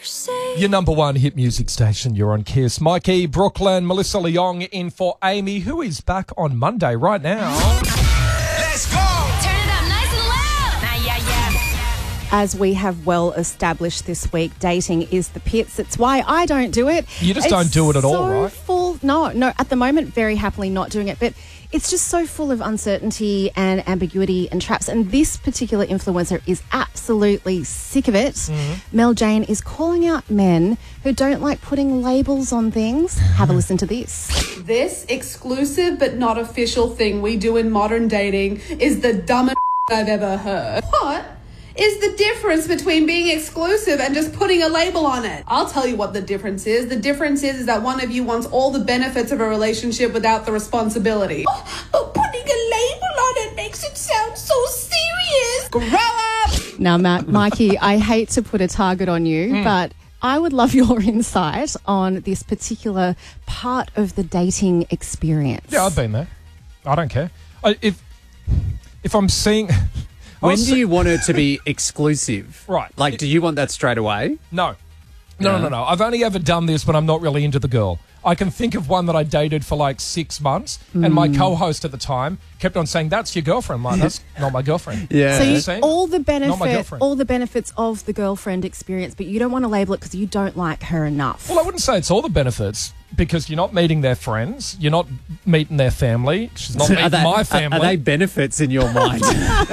Your number one hit music station, you're on Kiss. Mikey, Brooklyn, Melissa Leong in for Amy, who is back on Monday right now. Let's go! Turn it up nice and loud. Yeah. As we have well established this week, dating is the pits. It's why I don't do it. You just don't do it at all, right? No, at the moment, very happily not doing it. But it's just so full of uncertainty and ambiguity and traps. And this particular influencer is absolutely sick of it. Mm-hmm. Mel Jane is calling out men who don't like putting labels on things. Have a listen to this. This exclusive but not official thing we do in modern dating is the dumbest I've ever heard. What is the difference between being exclusive and just putting a label on it? I'll tell you what the difference is. The difference is that one of you wants all the benefits of a relationship without the responsibility. But putting a label on it makes it sound so serious. Grow up! Now, Mikey, I hate to put a target on you, but I would love your insight on this particular part of the dating experience. Yeah, I've been there. I don't care. If I'm seeing... When do you want it to be exclusive? Right. Like, do you want that straight away? No. No. I've only ever done this when I'm not really into the girl. I can think of one that I dated for like 6 months, and my co-host at the time kept on saying, "That's your girlfriend." I'm like, that's not my girlfriend. Yeah. So all the girlfriend. benefits of the girlfriend experience, but you don't want to label it because you don't like her enough. Well, I wouldn't say it's all the benefits because you're not meeting their friends, you're not meeting their family. She's not meeting my family. Are they benefits in your mind?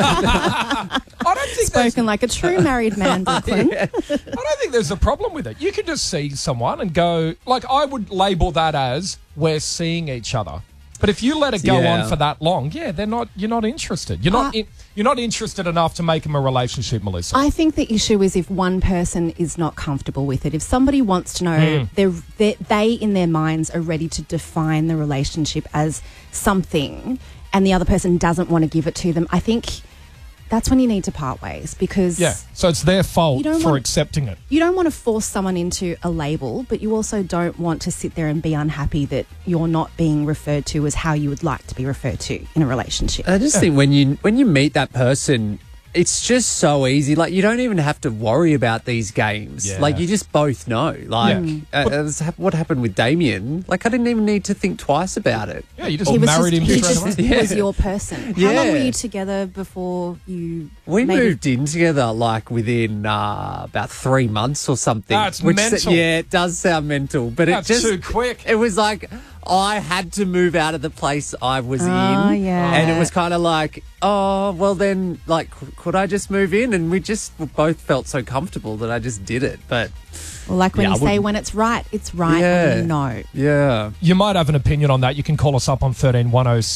I don't think Spoken like a true married man, Brooklyn. I don't think there's a problem with it. You can just see someone and go, like, I would label that as we're seeing each other. But if you let it go on for that long, you're not interested. You're not interested enough to make them a relationship, Melissa. I think the issue is if one person is not comfortable with it. If somebody wants to know, they in their minds are ready to define the relationship as something, and the other person doesn't want to give it to them, I think that's when you need to part ways because... Yeah, so it's their fault for accepting it. You don't want to force someone into a label, but you also don't want to sit there and be unhappy that you're not being referred to as how you would like to be referred to in a relationship. I just think when you meet that person, it's just so easy. Like, you don't even have to worry about these games. Yeah. Like, you just both know. Like, what happened with Damien, like, I didn't even need to think twice about it. Yeah, you just married him straight away. He was your person. How long were you together before you... We moved in together, like, within about 3 months or something. That's mental. Yeah, it does sound mental. But that's it just... too quick. It was like... I had to move out of the place I was in. Yeah. And it was kind of like, oh, well then, like, could I just move in? And we just both felt so comfortable that I just did it. But... Well, like when you say when it's right, and you know. Yeah. You might have an opinion on that. You can call us up on 13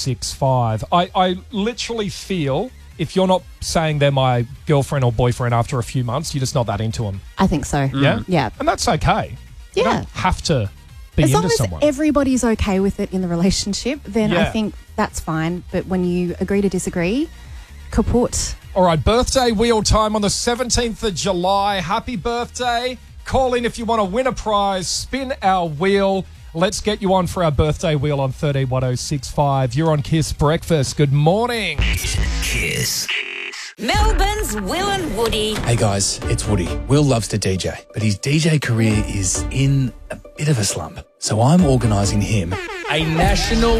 1065. I literally feel if you're not saying they're my girlfriend or boyfriend after a few months, you're just not that into them. I think so. Yeah? Yeah. And that's okay. Yeah. You don't have to be as into long as someone. everybody's okay with it in the relationship, then I think that's fine. But when you agree to disagree, kaput. All right, birthday wheel time on the 17th of July. Happy birthday. Call in if you want to win a prize. Spin our wheel. Let's get you on for our birthday wheel on 13 1065. You're on Kiss Breakfast. Good morning. Kiss. Melbourne's Will and Woody. Hey guys, it's Woody. Will loves to DJ, but his DJ career is in a bit of a slump. So I'm organising him a national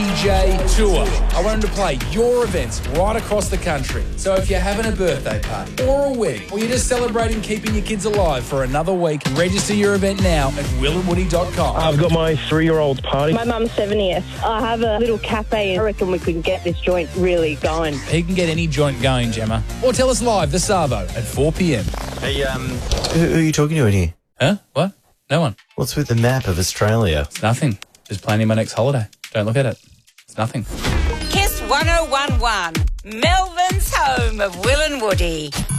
DJ tour. I want him to play your events right across the country. So if you're having a birthday party or a wedding, or you're just celebrating keeping your kids alive for another week, register your event now at willandwoody.com. I've got my 3-year-old party. My mum's 70th. I have a little cafe. I reckon we could get this joint really going. He can get any joint going, Gemma. Or tell us live this Savo at 4 p.m. Hey, who are you talking to in here? Huh? What? No one. What's with the map of Australia? It's nothing. Just planning my next holiday. Don't look at it. It's nothing. Kiss 1011. Melbourne's home of Will and Woody.